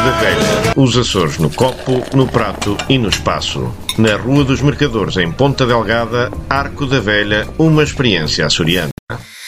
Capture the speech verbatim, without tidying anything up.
da Velha. Os Açores no copo, no prato e no espaço. Na Rua dos Mercadores, em Ponta Delgada, Arco da Velha, uma experiência açoriana.